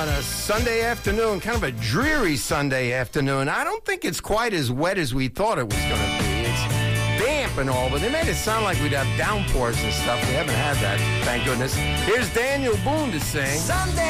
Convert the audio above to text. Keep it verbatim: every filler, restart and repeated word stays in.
on a Sunday afternoon, kind of a dreary Sunday afternoon. I don't think it's quite as wet as we thought it was going to be. It's damp and all, but they made it sound like we'd have downpours and stuff. We haven't had that, thank goodness. Here's Daniel Boone to sing. Sunday